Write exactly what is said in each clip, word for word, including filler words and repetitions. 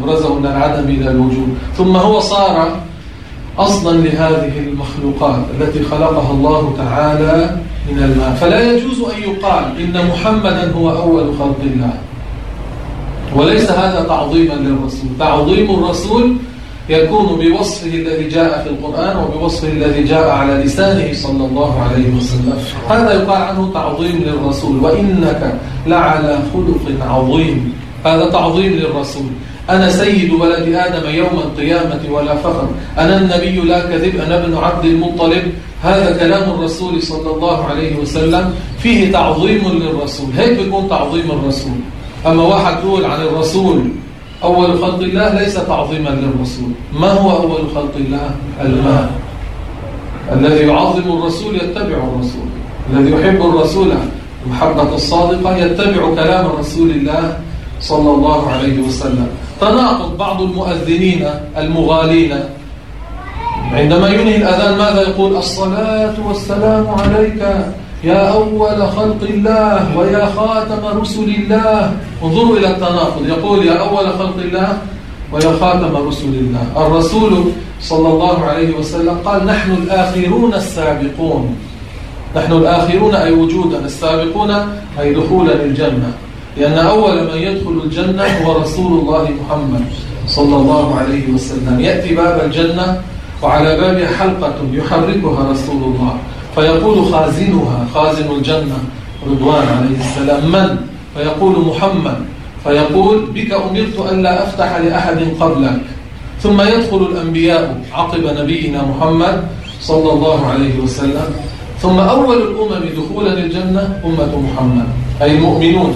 أبرزه من العدم إلى الوجود، ثم هو صار أصلا لهذه المخلوقات التي خلقها الله تعالى من الماء. فلا يجوز أن يقال إن محمدا هو أول خلق الله، وليس هذا تعظيما للرسول. تعظيم الرسول يكون بوصفه الذي جاء في القرآن وبوصفه الذي جاء على لسانه صلى الله عليه وسلم، هذا يقال عنه تعظيم للرسول. وإنك لعلى خلق عظيم، هذا تعظيم للرسول. أنا سيد ولد آدم يوم القيامة ولا فخر، أنا النبي لا كذب، أنا ابن عبد المطلب. هذا كلام الرسول صلى الله عليه وسلم فيه تعظيم للرسول، هيك بيكون تعظيم الرسول. أما واحد يقول عن الرسول أول خلق الله ليس تعظيما للرسول. ما هو أول خلق الله؟ الماء. الذي يعظم الرسول يتبع الرسول، الذي يحب الرسول المحبة الصادقة يتبع كلام رسول الله صلى الله عليه وسلم. تناقض بعض المؤذنين المغالين عندما ينهي الأذان ماذا يقول؟ الصلاة والسلام عليك يا أول خلق الله ويا خاتم رسل الله. انظروا إلى التناقض، يقول يا أول خلق الله ويا خاتم رسل الله. الرسول صلى الله عليه وسلم قال نحن الآخرون السابقون، نحن الآخرون أي وجودا، السابقون أي دخولا الجنة، لأن أول من يدخل الجنة هو رسول الله محمد صلى الله عليه وسلم. يأتي باب الجنة وعلى بابها حلقة يحركها رسول الله فيقول خازنها، خازن الجنة رضوان عليه السلام، من؟ فيقول محمد، فيقول بك أمرت أن لا أفتح لأحد قبلك. ثم يدخل الأنبياء عقب نبينا محمد صلى الله عليه وسلم. ثم أول الأمم دخولا للجنة أمة محمد، أي المؤمنون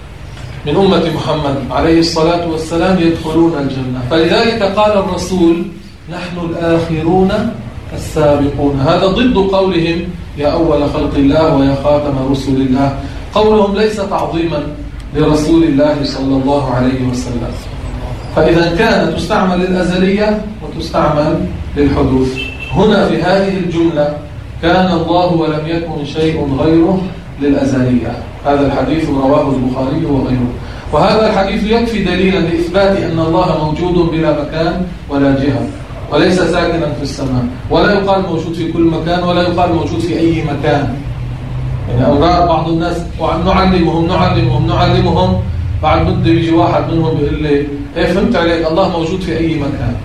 من أمة محمد عليه الصلاة والسلام يدخلون الجنة. فلذلك قال الرسول نحن الآخرون السابقون. هذا ضد قولهم يا أول خلق الله ويا خاتم رسل الله. قولهم ليس تعظيما لرسول الله صلى الله عليه وسلم. فإذا كانت تستعمل للأزلية وتستعمل للحدوث. هنا في هذه الجملة كان الله ولم يكن شيء غيره للأزلية. هذا الحديث رواه البخاري وغيره. وهذا الحديث يكفي دليلا لإثبات أن الله موجود بلا مكان ولا جهة، وليس ساكنا في السماء، ولا يقال موجود في كل مكان، ولا يقال موجود في أي مكان. يعني أمرار بعض الناس نعلمهم نعلمهم نعلمهم بعد مدة بيجي واحد منهم بيقول لي ايه فهمت عليك الله موجود في أي مكان.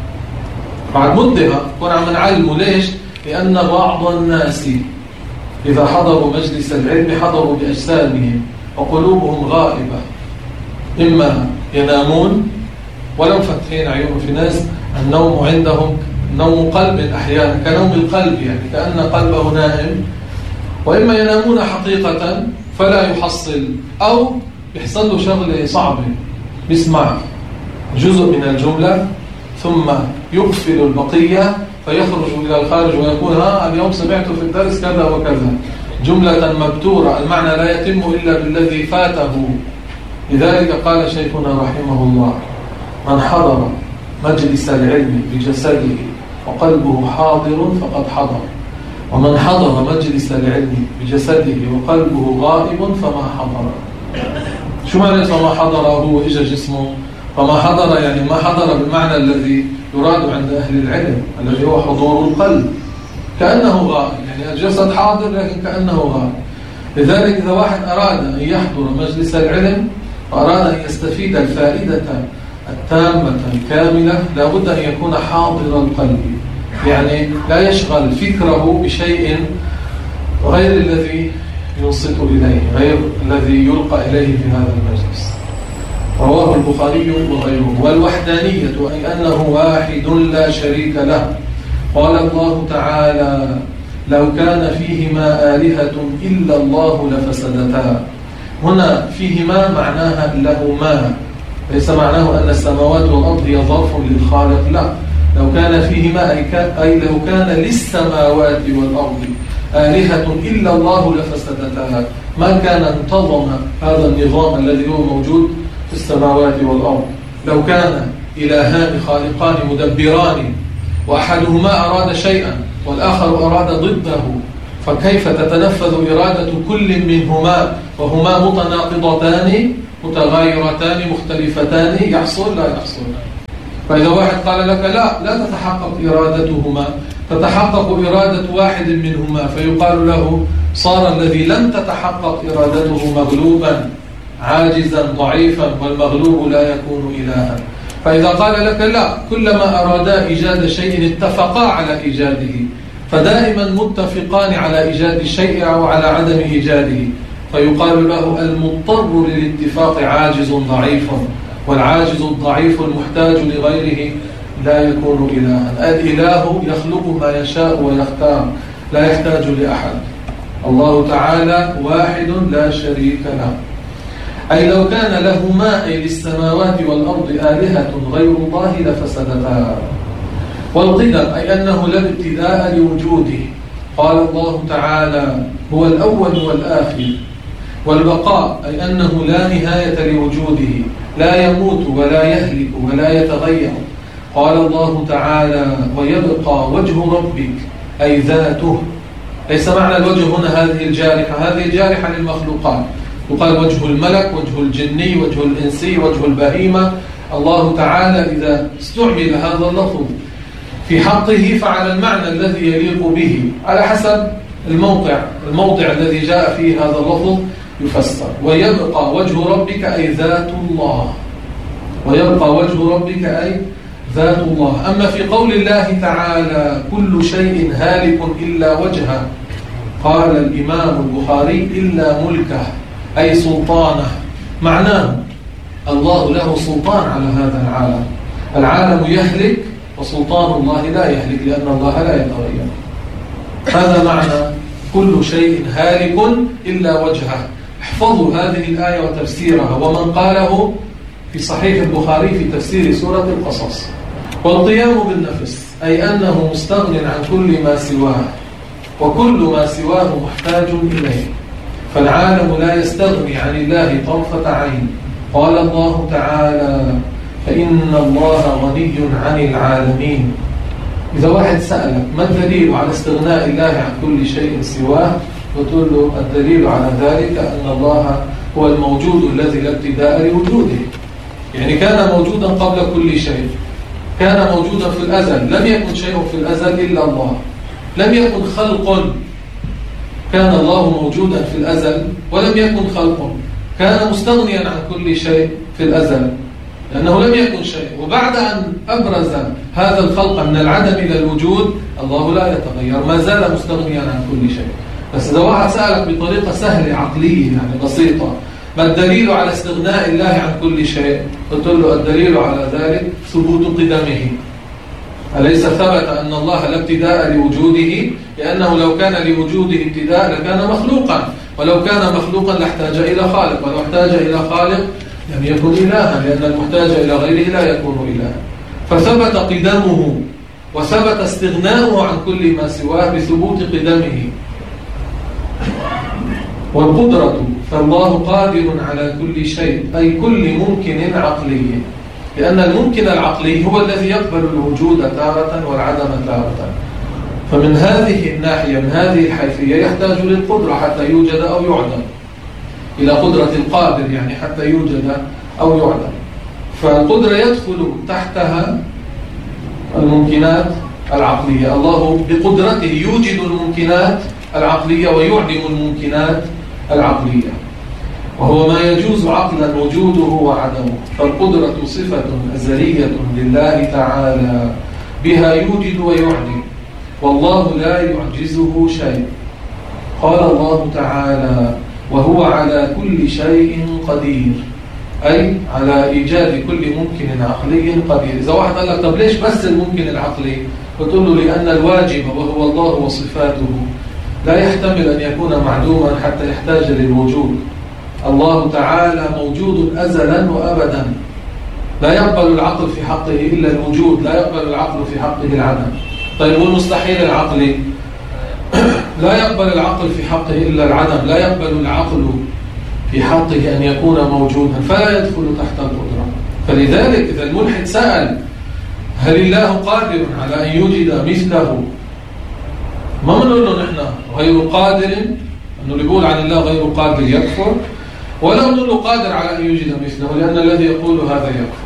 بعد مدة كنا عم نعلمه. ليش؟ لأن بعض الناس إذا حضروا مجلس العلم حضروا بأجسامهم وقلوبهم غائبة، إما ينامون ولو فتحين عيونهم. في ناس النوم عندهم نوم قلب أحيانا كنوم القلب، يعني كأن قلبه نائم، وإما ينامون حقيقة فلا يحصل، أو يحصل له شغلة صعبة، بيسمع جزء من الجملة ثم يقفل البقية فيخرج إلى الخارج ويقول ها اليوم سمعت في الدرس كذا وكذا، جملة مبتورة المعنى لا يتم إلا بالذي فاته. لذلك قال شيخنا رحمه الله من حضر مجلس العلم بجسده وقلبه حاضر فقد حضر، ومن حضر مجلس العلم بجسده وقلبه غائب فما حضر. شو معنى فما حضر؟ هو إجا جسمه. فما حضر يعني ما حضر بالمعنى الذي يراد عند أهل العلم الذي هو حضور القلب، كأنه غائب، يعني الجسد حاضر لكن كأنه غائب. لذلك إذا واحد أراد أن يحضر مجلس العلم وأراد أن يستفيد الفائدة التامة الكاملة لابد أن يكون حاضر القلب، يعني لا يشغل فكره بشيء غير الذي ينصت إليه، غير الذي يلقى إليه في هذا المجلس. رواه البخاري وغيره. والوحدانية أي أنه واحد لا شريك له. قال الله تعالى لو كان فيهما آلهة إلا الله لفسدتا. هنا فيهما معناها لهما، ليس معناه أن السماوات والأرض هي ظرف للخالق، لا. لو كان فيهما أي, أي لو كان للسماوات والأرض آلهة إلا الله لفسدتا، ما كان انتظم هذا النظام الذي هو موجود في السماوات والأرض. لو كان إلهان خالقان مدبران وأحدهما أراد شيئا والآخر أراد ضده، فكيف تتنفذ إرادة كل منهما وهما متناقضتان متغايرتان مختلفتان؟ يحصل لا يحصل. فإذا واحد قال لك لا لا تتحقق إرادتهما، تتحقق إرادة واحد منهما، فيقال له صار الذي لم تتحقق إرادته مغلوبا عاجزا ضعيفا، والمغلوب لا يكون إلها. فإذا قال لك لا، كلما أرادا إيجاد شيء اتفقا على إيجاده، فدائما متفقان على إيجاد الشيء أو على عدم إيجاده، فيقال له المضطر للاتفاق عاجز ضعيف، والعاجز الضعيف المحتاج لغيره لا يكون إلها. الإله يخلق ما يشاء ويختار، لا يحتاج لأحد. الله تعالى واحد لا شريك له. أي لو كان لهما، أي للسماوات والأرض، آلهة غير الله لفسدتا. والقدم أي أنه لا ابتداء لوجوده، قال الله تعالى هو الأول والآخر. والبقاء أي أنه لا نهاية لوجوده، لا يموت ولا يهلك ولا يتغير، قال الله تعالى ويبقى وجه ربك أي ذاته. ليس معنى الوجه هنا هذه الجارحة، هذه الجارحة للمخلوقات، يقال وجه الملك، وجه الجني، وجه الإنسي، وجه البهيمة. الله تعالى إذا استعمل هذا اللفظ في حقه فعلى المعنى الذي يليق به على حسب الموقع الموضع الذي جاء فيه هذا اللفظ يفسر. ويبقى وجه ربك أي ذات الله، ويبقى وجه ربك أي ذات الله. أما في قول الله تعالى كل شيء هالك إلا وجهه، قال الإمام البخاري إلا ملكه أي سلطانه. معناه الله له سلطان على هذا العالم، العالم يهلك وسلطان الله لا يهلك، لأن الله لا يتغير. هذا معنى كل شيء هالك إلا وجهه. احفظوا هذه الآية وتفسيرها، ومن قاله في صحيح البخاري في تفسير سورة القصص. والقيام بالنفس أي أنه مستغن عن كل ما سواه، وكل ما سواه محتاج إليه، فالعالم لا يستغني عن الله طرفة عين. قال الله تعالى فإن الله غني عن العالمين. إذا واحد سألك ما الدليل على استغناء الله عن كل شيء سواه، وتقول له الدليل على ذلك أن الله هو الموجود الذي لا ابتداء لوجوده، يعني كان موجودا قبل كل شيء، كان موجودا في الأزل، لم يكن شيء في الأزل إلا الله، لم يكن خلق، كان الله موجودا في الأزل ولم يكن خلق، كان مستغنيا عن كل شيء في الأزل لأنه لم يكن شيء، وبعد أن أبرز هذا الخلق من العدم إلى الوجود الله لا يتغير، ما زال مستغنيا عن كل شيء. بس إذا واحد سألك بطريقة سهلة عقلية يعني بسيطة ما الدليل على استغناء الله عن كل شيء، قلت له الدليل على ذلك ثبوت قدمه. أليس ثبت أن الله لا ابتداء لوجوده؟ لأنه لو كان لوجوده ابتداء لكان مخلوقا، ولو كان مخلوقا لاحتاج إلى خالق، ولو احتاج إلى خالق لم يكن إلها، لأن المحتاج إلى غيره لا يكون إلها. فثبت قدمه وثبت استغناؤه عن كل ما سواه بثبوت قدمه. والقدرة فالله قادر على كل شيء أي كل ممكن عقلي، لأن الممكن العقلي هو الذي يقبل الوجود تارة والعدم تارة. فمن هذه الناحية من هذه الحيثية يحتاج للقدرة حتى يوجد أو يعدم، إلى قدرة القادر يعني حتى يوجد أو يعدم. فالقدرة يدخل تحتها الممكنات العقلية، الله بقدرته يوجد الممكنات العقلية ويعدم الممكنات العقلية، وهو ما يجوز عقلا وجوده وعدمه. فالقدرة صفة أزلية لله تعالى بها يوجد ويعدم، والله لا يعجزه شيء. قال الله تعالى وهو على كل شيء قدير، أي على إيجاد كل ممكن عقلي قدير. إذا واحد قال لك طب ليش بس الممكن العقلي؟ قلت له لأن الواجب وهو الله وصفاته لا يحتمل أن يكون معدوما حتى يحتاج للوجود. الله تعالى موجود أزلا وأبدا، لا يقبل العقل في حقه إلا الوجود، لا يقبل العقل في حقه العدم. طيب والمستحيل العقلي؟ لا يقبل العقل في حقه إلا العدم، لا يقبل العقل في حقه أن يكون موجودا، فلا يدخل تحت القدرة. فلذلك إذا الملحد سأل هل الله قادر على أن يوجد مثله، ما بنقول له نحن غير قادر، أنه اللي يقول عن الله غير قادر يكفر، ولا نقول له قادر على أن يوجد مثله، لأن الذي يقول هذا يكفر.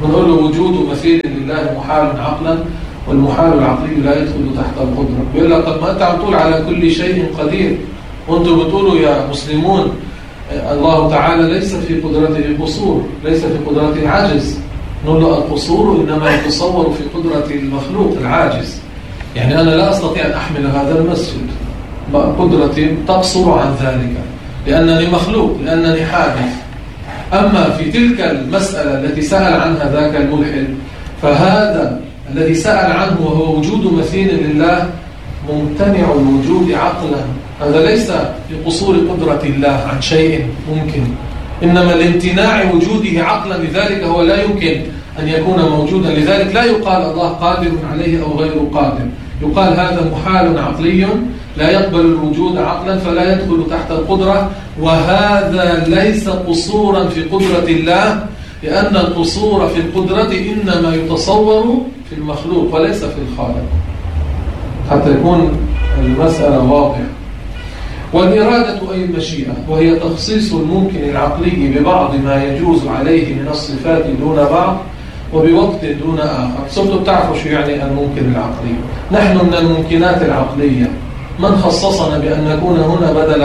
ونقول له وجود مثيل لله محال عقلا، والمحال العقلي لا يدخل تحت القدرة. بيقول لك طب ما أنت عم تقول على كل شيء قدير، وأنتم بتقولوا يا مسلمون الله تعالى ليس في قدرته قصور، ليس في قدرته عجز. نقول له القصور إنما يتصور في قدرة المخلوق العاجز. يعني أنا لا أستطيع أن أحمل هذا المسجد، قدرتي تقصر عن ذلك لأنني مخلوق، لأنني حادث. أما في تلك المسألة التي سأل عنها ذاك الملحد، فهذا الذي سأل عنه وهو وجود مثيل لله ممتنع الوجود عقلا. هذا ليس لقصور قدرة الله عن شيء ممكن، إنما لامتناع وجوده عقلا، لذلك هو لا يمكن أن يكون موجودا. لذلك لا يقال الله قادر عليه أو غير قادر، يقال هذا محال عقلي لا يقبل الوجود عقلا فلا يدخل تحت القدرة. وهذا ليس قصورا في قدرة الله، لأن القصور في القدرة إنما يتصور في المخلوق وليس في الخالق، حتى يكون المسألة واضحة. والإرادة أي المشيئة، وهي تخصيص الممكن العقلي ببعض ما يجوز عليه من الصفات دون بعض وبوقت دون آخر. صرتوا بتعرفوا شو يعني الممكن العقلي. نحن من الممكنات العقلية من خصصنا بأن نكون هنا بدل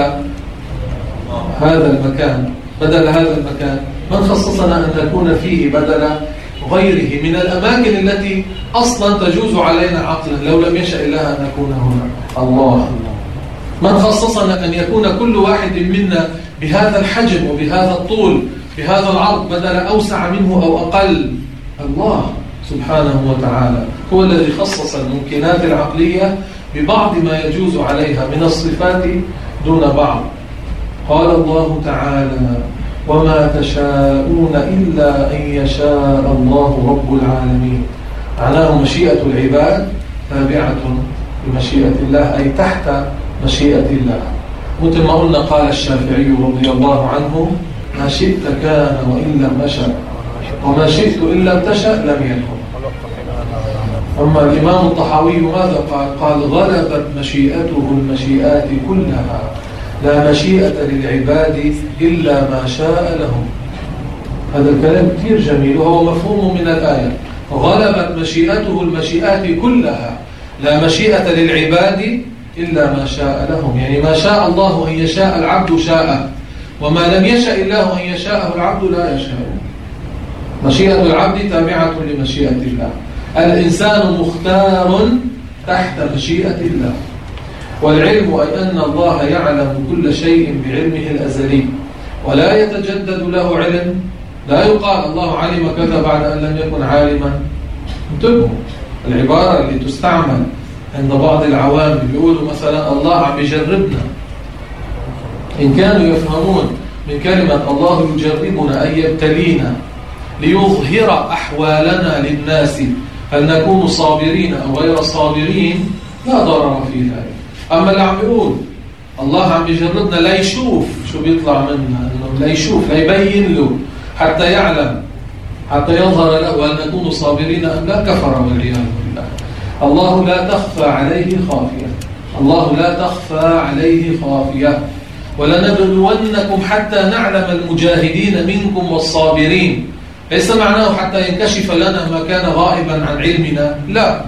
هذا المكان، بدل هذا المكان من خصصنا أن نكون فيه بدل غيره من الأماكن التي أصلا تجوز علينا عقلا لو لم يشأ الله أن نكون هنا؟ الله. من خصصنا أن يكون كل واحد منا بهذا الحجم وبهذا الطول بهذا العرض بدل أوسع منه أو أقل؟ الله سبحانه وتعالى هو الذي خصص الممكنات العقلية ببعض ما يجوز عليها من الصفات دون بعض. قال الله تعالى: وما تشاءون إلا أن يشاء الله رب العالمين. معناه مشيئة العباد تابعة لمشيئة الله، أي تحت مشيئة الله. مثل ما قلنا قال الشافعي رضي الله عنه: ما شئت كان وإن لم أشأ، وما شئت إن لم تشأ لم يكن. أما الإمام الطحاوي ماذا قال؟ قال: غلبت مشيئته المشيئات كلها، لا مشيئة للعباد إلا ما شاء لهم. هذا الكلام كثير جميل وهو مفهوم من الآية. غلبت مشيئته المشيئات كلها، لا مشيئة للعباد إلا ما شاء لهم. يعني ما شاء الله أن يشاء العبد شاء، وما لم يشاء الله أن يشاءه العبد لا يشاء. مشيئة العبد تابعة لمشيئة الله. الإنسان مختار تحت مشيئة الله. والعلم أي أن الله يعلم كل شيء بعلمه الأزلي ولا يتجدد له علم. لا يقال الله علم كذا بعد أن لم يكن عالما. انتبهوا، العبارة اللي تستعمل عند بعض العوام بيقولوا مثلا الله عم يجربنا، إن كانوا يفهمون من كلمة الله يجربنا أي يبتلينا ليظهر أحوالنا للناس هل نكون صابرين أو غير صابرين لا ضرر في ذلك. أما اللي عم يقول الله عم يجربنا لا يشوف شو بيطلع منا، لا يشوف، لا يبين له حتى يعلم، حتى يظهر له هل نكون صابرين أم لا، كفر والعياذ بالله. الله لا تخفى عليه خافية، الله لا تخفى عليه خافية. ولنبلونكم حتى نعلم المجاهدين منكم والصابرين. ليس معناه حتى ينكشف لنا ما كان غائبا عن علمنا، لا،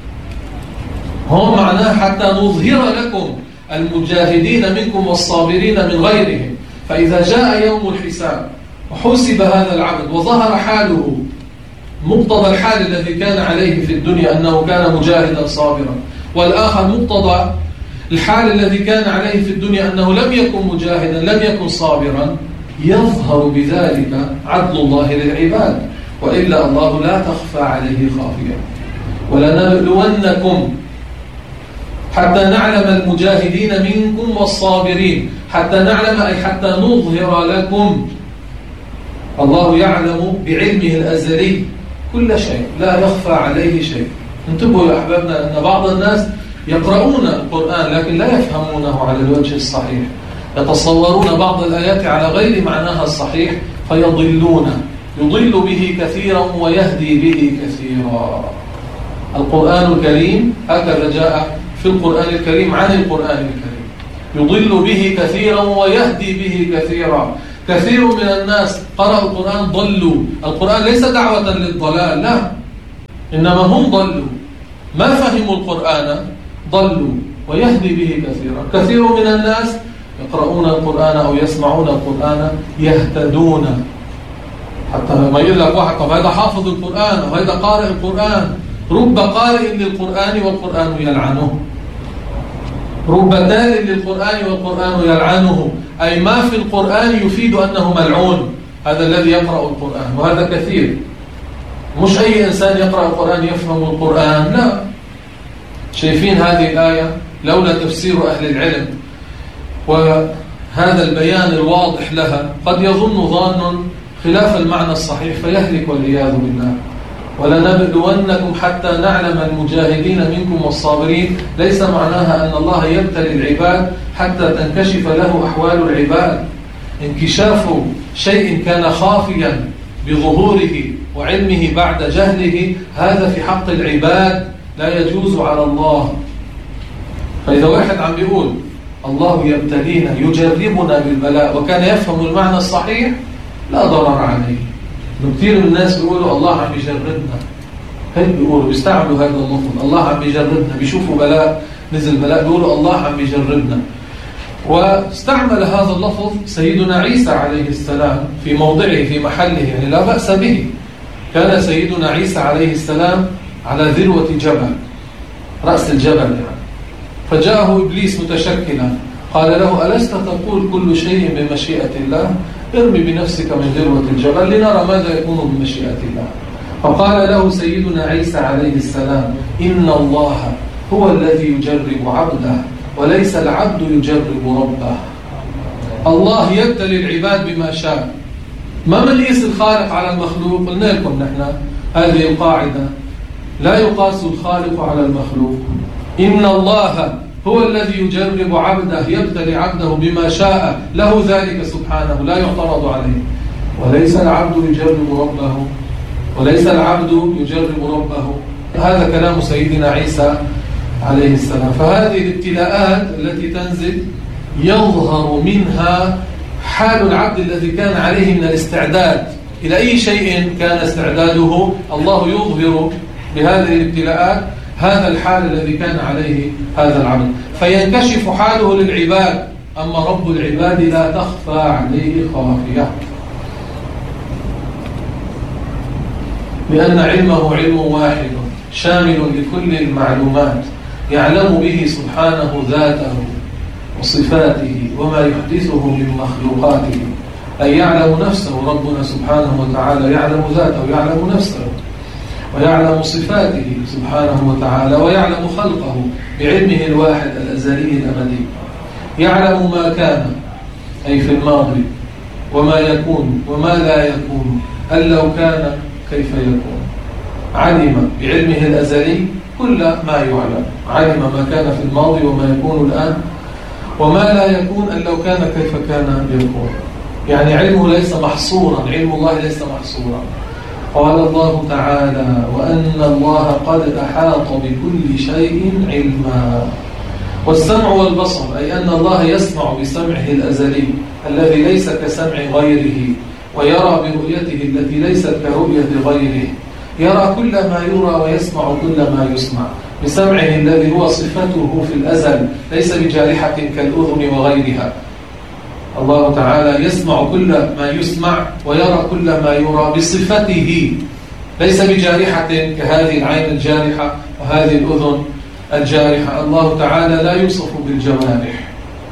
هو معناه حتى نظهر لكم المجاهدين منكم والصابرين من غيرهم. فإذا جاء يوم الحساب وحسب هذا العبد وظهر حاله مقتضى الحال الذي كان عليه في الدنيا أنه كان مجاهدا صابرا، والآخر مقتضى الحال الذي كان عليه في الدنيا أنه لم يكن مجاهدا لم يكن صابرا، يظهر بذلك عدل الله للعباد. وإلا الله لا تخفى عليه خافية. ولنبلونكم حتى نعلم المجاهدين منكم والصابرين. حتى نعلم أي حتى نظهر لكم. الله يعلم بعلمه الأزلي كل شيء، لا يخفى عليه شيء. انتبهوا يا أحبابنا أن بعض الناس يقرؤون القرآن لكن لا يفهمونه على الوجه الصحيح، يتصورون بعض الآيات على غير معناها الصحيح فيضلون، يضل به كثيرا ويهدي به كثيرا. القرآن الكريم هكذا جاء في القرآن الكريم عن القرآن الكريم، يضل به كثيرا ويهدي به كثيرا. كثير من الناس قرأوا القرآن ضلوا. القرآن ليس دعوة للضلال، لا، إنما هم ضلوا، ما فهموا القرآن ضلوا، ويهدي به كثيرا. كثير من الناس يقرؤون القرآن أو يسمعون القرآن يهتدون. حتى ما يقول لك واحد طب هذا حافظ القرآن أو هذا قارئ القرآن، رب قارئ للقرآن والقرآن يلعنه، رب تال للقرآن والقرآن يلعنه، أي ما في القرآن يفيد أنه ملعون هذا الذي يقرأ القرآن، وهذا كثير. مش أي إنسان يقرأ القرآن يفهم القرآن، لا. شايفين هذه الآية لولا تفسير أهل العلم وهذا البيان الواضح لها قد يظن ظان خلاف المعنى الصحيح فيهلك والعياذ بالله. ولنبلونكم حتى نعلم المجاهدين منكم والصابرين، ليس معناها أن الله يبتلي العباد حتى تنكشف له أحوال العباد. انكشاف شيء كان خافيا بظهوره وعلمه بعد جهله هذا في حق العباد لا يجوز على الله. فإذا واحد عم بيقول الله يبتلينا يجربنا بالبلاء وكان يفهم المعنى الصحيح لا ضرر عليه. كثير من الناس بيقولوا الله عم يجربنا، هيك بيقولوا، بيستعملوا هذا اللفظ، الله عم يجربنا، بيشوفوا بلاء نزل بلاء بيقولوا الله عم يجربنا. واستعمل هذا اللفظ سيدنا عيسى عليه السلام في موضعه في محله، يعني لا بأس به. كان سيدنا عيسى عليه السلام على ذروة جبل، رأس الجبل يعني، فجاءه إبليس متشكلا قال له ألست تقول كل شيء بمشيئة الله؟ ارمي بنفسك من ذروة الجبل لنرى ماذا يكون بمشيئة الله. فقال له سيدنا عيسى عليه السلام إن الله هو الذي يجرب عبده وليس العبد يجرب ربه. الله يبتلي العباد بما شاء، ما منقيس الخالق على المخلوق. قلنا لكم نحن هذه القاعدة، لا يقاس الخالق على المخلوق. إن الله هو الذي يجرب عبده، يبتلي عبده بما شاء له ذلك سبحانه لا يعترض عليه. وليس العبد يجرب ربه، وليس العبد يجرب ربه. هذا كلام سيدنا عيسى عليه السلام. فهذه الابتلاءات التي تنزل يظهر منها حال العبد الذي كان عليه من الاستعداد إلى أي شيء كان استعداده، الله يظهر بهذه الابتلاءات هذا الحال الذي كان عليه هذا العبد، فينكشف حاله للعباد. أما رب العباد لا تخفى عليه خافية، لأن علمه علم واحد شامل لكل المعلومات، يعلم به سبحانه ذاته وصفاته وما يحدثه من مخلوقاته. أي يعلم نفسه، ربنا سبحانه وتعالى يعلم ذاته ويعلم نفسه ويعلم صفاته سبحانه وتعالى ويعلم خلقه بعلمه الواحد الأزلي الأبدي. يعلم ما كان أي في الماضي وما يكون وما لا يكون، أن لو كان كيف يكون. علم بعلمه الأزلي كل ما يعلم، علم ما كان في الماضي وما يكون الآن وما لا يكون، أن لو كان كيف كان يكون. يعني علمه ليس محصورا، علم الله ليس محصورا. قال الله تعالى وأن الله قد أحاط بكل شيء علما. والسمع والبصر أي أن الله يسمع بسمعه الأزلي الذي ليس كسمع غيره، ويرى برؤيته التي ليست كرؤية غيره، يرى كل ما يرى ويسمع كل ما يسمع بسمعه الذي هو صفته في الأزل، ليس بجارحة كالأذن وغيرها. الله تعالى يسمع كل ما يسمع ويرى كل ما يرى بصفته، ليس بجارحة كهذه العين الجارحة وهذه الأذن الجارحة. الله تعالى لا يوصف بالجوارح.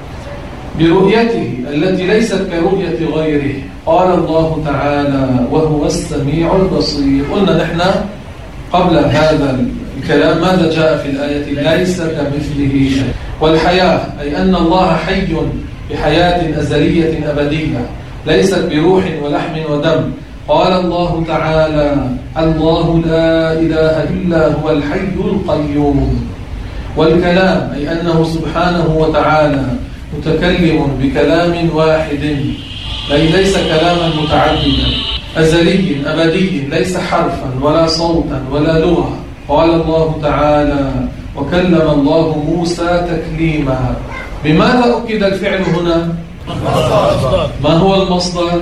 برؤيته التي ليست كرؤية غيره. قال الله تعالى وهو السميع البصير. قلنا نحن قبل هذا الكلام ماذا جاء في الآية؟ ليس كمثله شيء. والحياة أي أن الله حي بحياة أزلية أبدية ليست بروح ولحم ودم. قال الله تعالى الله لا إله إلا هو الحي القيوم. والكلام أي أنه سبحانه وتعالى متكلم بكلام واحد، أي ليس كلاما متعددا، أزلي أبدي، ليس حرفا ولا صوتا ولا لغة. قال الله تعالى وكلم الله موسى تكليما. بماذا أكد الفعل هنا؟ ما هو المصدر؟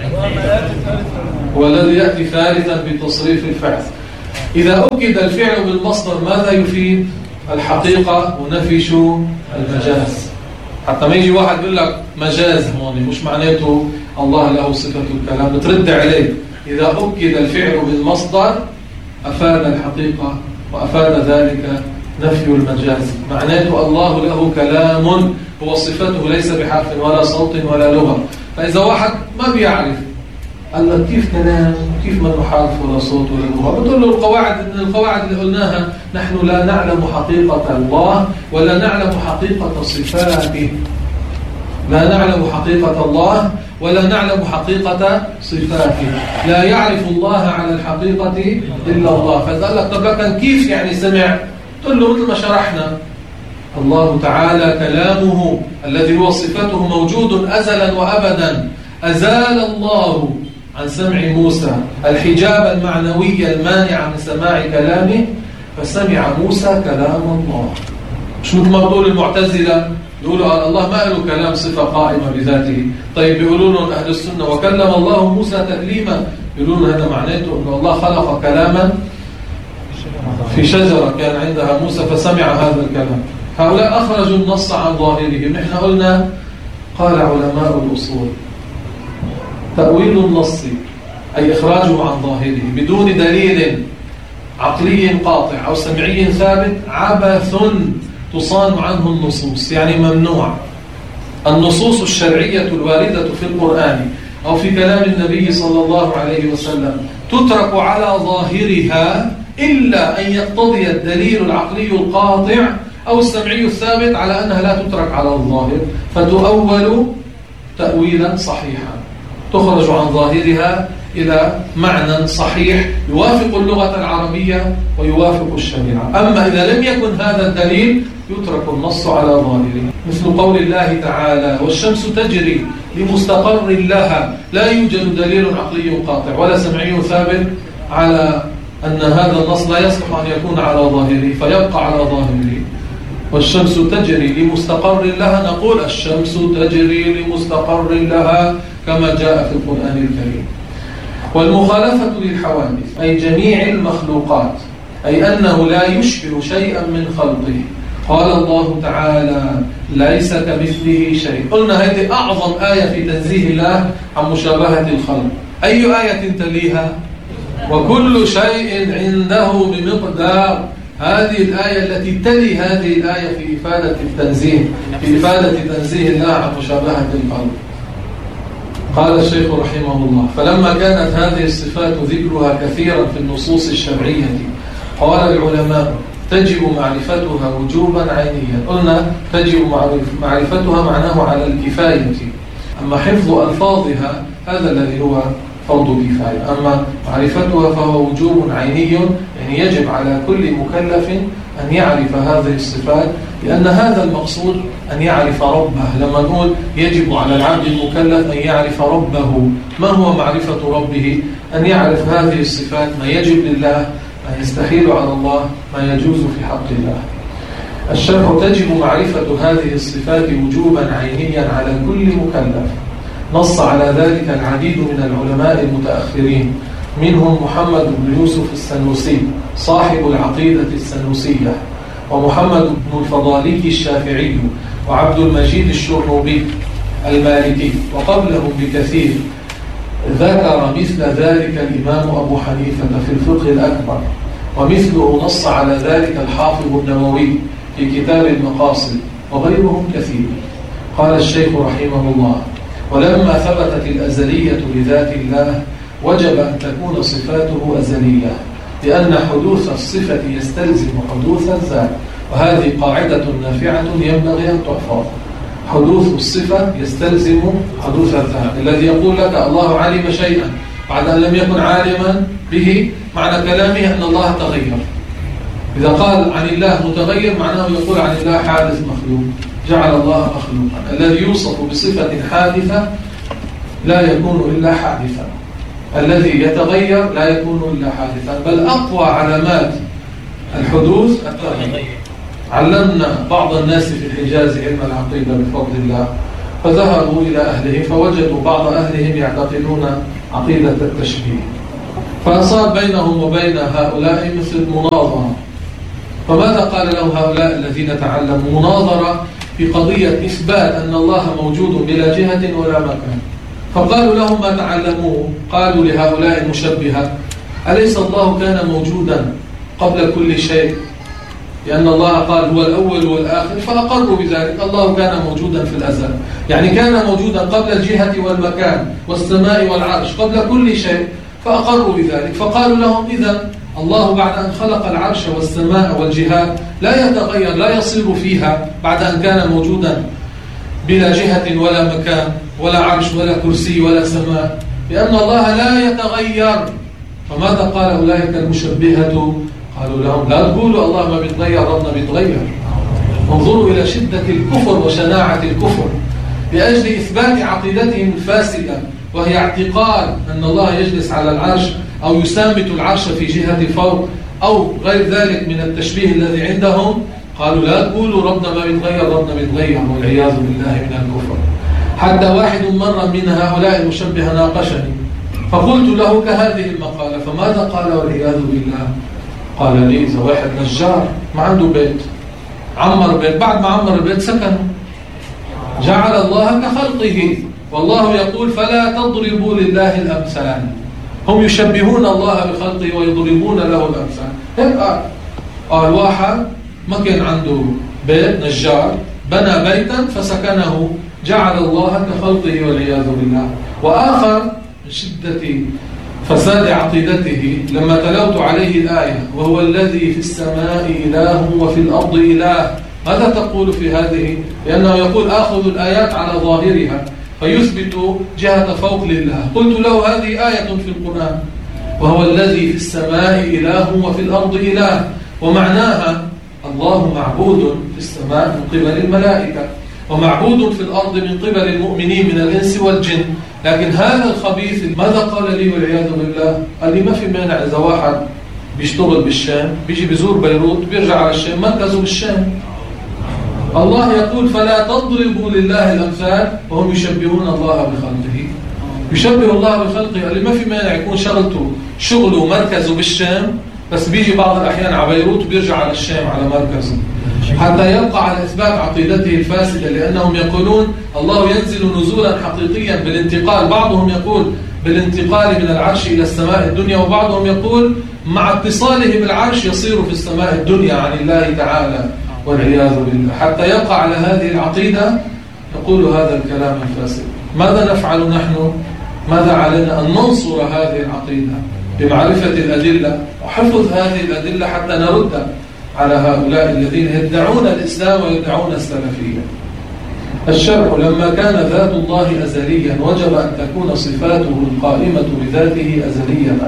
هو الذي يأتي ثالثا بتصريف الفعل. إذا أكد الفعل بالمصدر ماذا يفيد؟ الحقيقة ونفي المجاز. حتى ما يجي واحد يقول لك مجاز هون مش معناته الله له صفة الكلام، بترد عليه إذا أكد الفعل بالمصدر أفاد الحقيقة وأفاد ذلك نفي المجاز، معناته الله له كلام هو صفته ليس بحرف ولا صوت ولا لغة. فإذا واحد ما بيعرف قال لك كيف كلام كيف ما حرف ولا صوت ولا لغة، بتقول له القواعد من القواعد اللي قلناها نحن لا نعلم حقيقة الله ولا نعلم حقيقة صفاته، لا نعلم حقيقة الله ولا نعلم حقيقة صفاته، لا يعرف الله على الحقيقة إلا الله. فقال لك طب لكن كيف يعني سمع؟ تقول له مثل ما شرحنا الله تعالى كلامه الذي هو صفته موجود أزلا وأبدا، أزال الله عن سمع موسى الحجاب المعنوي المانع من سماع كلامه فسمع موسى كلام الله. مش مثل ما بقول المعتزلة يقولوا الله ما له كلام صفة قائمة بذاته. طيب بيقولوا لهم أهل السنة وكلم الله موسى تكليما، يقولون هذا معناته أن الله خلق كلاما في شجرة كان عندها موسى فسمع هذا الكلام. هؤلاء أخرجوا النص عن ظاهره. نحن قلنا قال علماء الأصول تأويل النص أي إخراجه عن ظاهره بدون دليل عقلي قاطع أو سمعي ثابت عبث تصان عنه النصوص، يعني ممنوع. النصوص الشرعية الواردة في القرآن أو في كلام النبي صلى الله عليه وسلم تترك على ظاهرها إلا أن يقتضي الدليل العقلي القاطع أو السمعي الثابت على أنها لا تترك على الظاهر، فتؤول تأويلا صحيحا تخرج عن ظاهرها إلى معنى صحيح يوافق اللغة العربية ويوافق الشريعة. أما إذا لم يكن هذا الدليل يترك النص على ظاهره، مثل قول الله تعالى والشمس تجري لمستقر لها، لا يوجد دليل عقلي قاطع ولا سمعي ثابت على أن هذا النص لا يصلح أن يكون على ظاهره فيبقى على ظاهره. والشمس تجري لمستقر لها، نقول الشمس تجري لمستقر لها كما جاء في القرآن الكريم. والمخالفة للحوادث أي جميع المخلوقات، أي أنه لا يشبه شيئا من خلقه. قال الله تعالى ليس كمثله شيء. قلنا هذه أعظم آية في تنزيه الله عن مشابهة الخلق. أي آية تليها؟ وكل شيء عنده بمقدار. هذه الآية التي تلي هذه الآية في إفادة التنزيه، في إفادة تنزيه الله عن مشابهة الخلق. قال الشيخ رحمه الله فلما كانت هذه الصفات ذكرها كثيرا في النصوص الشرعية قال العلماء تجب معرفتها وجوبا عينيا. قلنا تجب معرفتها معناه على الكفاية، أما حفظ ألفاظها هذا الذي هو فرض كفاية. أما معرفتها فهو وجوب عيني، يعني يجب على كل مكلف أن يعرف هذه الصفات، لأن هذا المقصود أن يعرف ربه. لما نقول يجب على العبد المكلف أن يعرف ربه، ما هو معرفة ربه؟ أن يعرف هذه الصفات، ما يجب لله، ما يستحيل على الله، ما يجوز في حق الله. الشرع تجب معرفة هذه الصفات وجوبا عينيا على كل مكلف. نص على ذلك العديد من العلماء المتأخرين، منهم محمد بن يوسف السنوسي صاحب العقيدة السنوسية، ومحمد بن الفضالي الشافعي، وعبد المجيد الشرنوبي المالكي، وقبلهم بكثير ذكر مثل ذلك الإمام أبو حنيفة في الفقه الأكبر، ومثله نص على ذلك الحافظ النووي في كتاب المقاصد، وغيرهم كثير. قال الشيخ رحمه الله ولما ثبتت الأزلية لذات الله وجب أن تكون صفاته أزلية، لأن حدوث الصفة يستلزم حدوث الذات، وهذه قاعدة نافعة ينبغي أن تحفظ. حدوث الصفة يستلزم حدوث الذات. الذي يقول لك الله علم شيئا بعد أن لم يكن عالما به، معنى كلامه أن الله تغير. إذا قال عن الله متغير معناه يقول عن الله حادث مخلوق، جعل الله مخلوقا. الذي يوصف بصفة حادثة لا يكون إلا حادثا، الذي يتغير لا يكون إلا حادثا. بل أقوى علامات الحدوث التغيير. علمنا بعض الناس في الحجاز علم العقيدة بفضل الله، فذهبوا إلى أهلهم فوجدوا بعض أهلهم يعتقدون عقيدة التشبيه، فصار بينهم وبين هؤلاء مثل مناظرة. فماذا قال لهم هؤلاء الذين تعلموا؟ مناظرة في قضية إثبات أن الله موجود بلا جهة ولا مكان. فقالوا لهم ما تعلموه، قالوا لهؤلاء المشبهة: أليس الله كان موجودا قبل كل شيء؟ لأن الله قال هو الأول والآخر، فأقروا بذلك. الله كان موجودا في الأزل، يعني كان موجودا قبل الجهة والمكان والسماء والعرش، قبل كل شيء، فأقروا بذلك. فقالوا لهم: إذا الله بعد أن خلق العرش والسماء والجهات لا يتغير، لا يصير فيها بعد أن كان موجودا بلا جهة ولا مكان ولا عرش ولا كرسي ولا سماء، لأن الله لا يتغير. فماذا قال أولئك المشبهة؟ قالوا لهم: لا تقولوا الله ما بيتغير، ربنا بيتغير. انظروا إلى شدة الكفر وشناعة الكفر لأجل إثبات عقيدتهم الفاسدة، وهي اعتقاد أن الله يجلس على العرش أو يسامت العرش في جهة فوق أو غير ذلك من التشبيه الذي عندهم. قالوا: لا تقولوا ربنا ما بيتغير، ربنا بيتغير، والعياذ بالله من الكفر. حتى واحد مرة من هؤلاء المشبهة ناقشني، فقلت له كهذه المقالة، فماذا قال والعياذ بالله؟ قال لي: إذا واحد نجار ما عنده بيت، عمر بيت، بعد ما عمر البيت سكن، جعل الله كخلقه، والله يقول: فلا تضربوا لله الأمثال. هم يشبهون الله بخلقه ويضربون له الأمثال. هيك قال. قال واحد ما كان عنده بيت، نجار، بنى بيتا فسكنه، جعل الله كخلقه والعياذ بالله. وآخر من شدة فساد عقيدته لما تلوت عليه الآية: وهو الذي في السماء إله وفي الأرض إله، ماذا تقول في هذه؟ لأنه يقول: آخذ الآيات على ظاهرها فيثبت جهة فوق لله. قلت له: هذه آية في القرآن، وهو الذي في السماء إله وفي الأرض إله، ومعناها الله معبود في السماء من قبل الملائكة، ومعبود في الأرض من قبل المؤمنين من الإنس والجن. لكن هذا الخبيث ماذا قال لي والعياذ بالله؟ قال لي: ما في مانع إذا واحد بيشتغل بالشام، بيجي بيزور بيروت، بيرجع على الشام، مركزه بالشام. الله يقول: فلا تضربوا لله الأمثال، وهم يشبهون الله بخلقه. يشبه الله بخلقه. قال لي: ما في مانع يكون شغلته شغله ومركزه بالشام، بس بيجي بعض الأحيان على بيروت وبيرجع على الشام على مركزه، حتى يبقى على إثبات عقيدته الفاسدة. لأنهم يقولون الله ينزل نزولا حقيقيا بالانتقال، بعضهم يقول بالانتقال من العرش إلى السماء الدنيا، وبعضهم يقول مع اتصاله بالعرش يصير في السماء الدنيا عن الله تعالى، والعياذ بالله. حتى يبقى على هذه العقيدة يقول هذا الكلام الفاسد. ماذا نفعل نحن؟ ماذا علينا؟ أن ننصر هذه العقيدة بمعرفة الأدلة وحفظ هذه الأدلة حتى نرد على هؤلاء الذين يدعون الإسلام ويدعون السلفية. الشرح: لما كان ذات الله أزليا وجب أن تكون صفاته القائمة بذاته أزلية،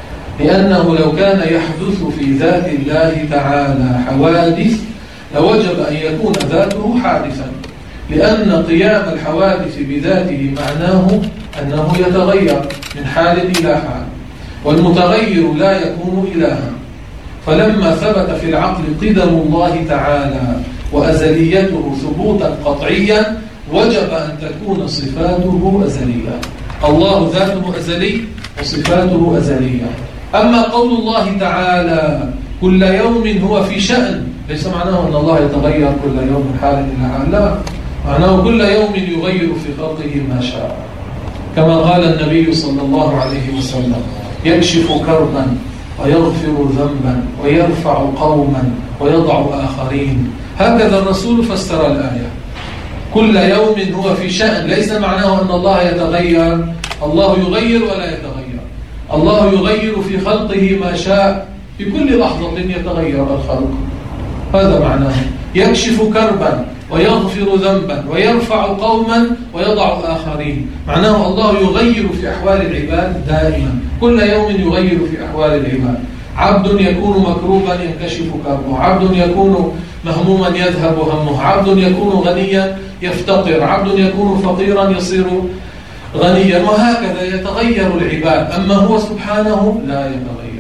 لأنه لو كان يحدث في ذات الله تعالى حوادث لوجب أن يكون ذاته حادثا، لأن قيام الحوادث بذاته معناه أنه يتغير من حال إلى حال، والمتغير لا يكون إلها. فلما ثبت في العقل قدم الله تعالى وأزليته ثبوتا قطعيا وجب أن تكون صفاته أزلية. الله ذاته أزلي وصفاته أزلية. أما قول الله تعالى كل يوم هو في شأن ليس معناه أن الله يتغير كل يوم من حال إلى حال، لا، معناه كل يوم يغير في خلقه ما شاء، كما قال النبي صلى الله عليه وسلم: يكشف كربا ويغفر ذنبا ويرفع قوما ويضع آخرين. هكذا الرسول فسر الآية: كل يوم هو في شأن، ليس معناه أن الله يتغير، الله يغير ولا يتغير، الله يغير في خلقه ما شاء، في كل لحظة يتغير الخلق، هذا معناه. يكشف كربا ويغفر ذنبا ويرفع قوما ويضع آخرين، معناه الله يغير في أحوال العباد دائما، كل يوم يغير في أحوال العباد. عبد يكون مكروبا ينكشف كربه، عبد يكون مهموما يذهب همه، عبد يكون غنيا يفتقر، عبد يكون فقيرا يصير غنيا، وهكذا يتغير العباد. أما هو سبحانه لا يتغير.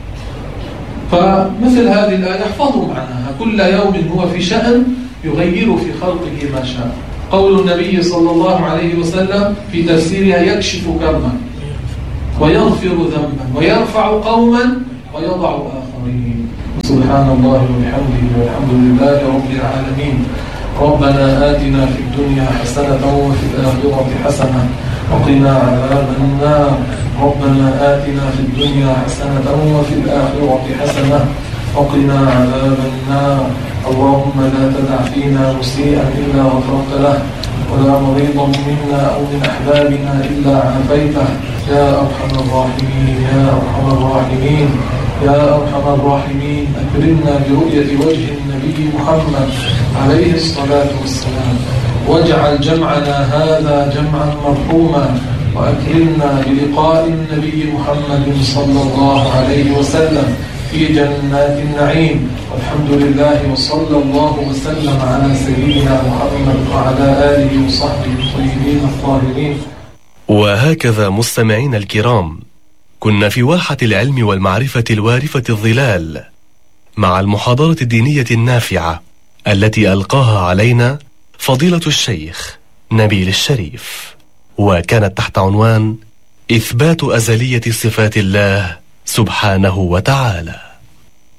فمثل هذه الآية احفظوا معناها: كل يوم هو في شأن يغير في خلقه ما شاء. قول النبي صلى الله عليه وسلم في تفسيرها: يكشف كرما ويغفر ذنبا ويرفع قوما ويضع آخرين. سبحان الله وبحمده والحمد لله رب العالمين. ربنا آتنا في الدنيا حسنة وفي الآخرة حسنة وقنا عذاب النار. ربنا آتنا في الدنيا حسنة وفي الآخرة حسنة وقنا عذاب النار. اللهم لا تدع فينا مسيئا إلا غفرت له، ولا مريضا منا أو من أحبابنا إلا عافيته، يا أرحم الراحمين يا أرحم الراحمين يا أرحم الراحمين. أكرمنا برؤية وجه النبي محمد عليه الصلاة والسلام، واجعل جمعنا هذا جمعا مرحوما، وأكرمنا بلقاء النبي محمد صلى الله عليه وسلم في جنات النعيم. والحمد لله وصلى الله وسلم على سيدنا محمد وعلى آله وصحبه الطيبين الطاهرين. وهكذا مستمعين الكرام، كنا في واحة العلم والمعرفة الوارفة الظلال مع المحاضرة الدينية النافعة التي ألقاها علينا فضيلة الشيخ نبيل الشريف، وكانت تحت عنوان إثبات أزلية صفات الله سبحانه وتعالى.